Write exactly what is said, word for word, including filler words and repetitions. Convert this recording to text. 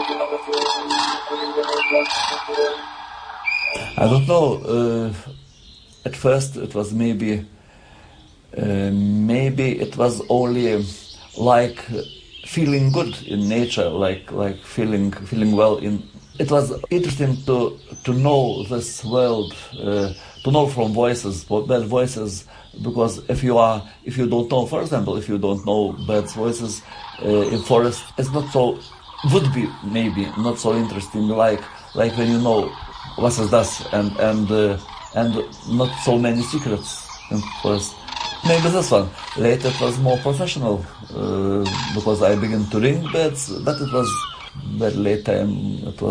I don't know. Uh, at first, it was maybe, uh, maybe it was only like feeling good in nature, like like feeling feeling well in. It was interesting to to know this world, uh, to know from voices, bird voices, because if you are if you don't know, for example, if you don't know birds' voices uh, in forest, it's not so would be maybe not so interesting like like when you know what it does and and uh, and not so many secrets in forest. Maybe this one. Later it was more professional uh, because I began to ring birds, but it was very late time. It was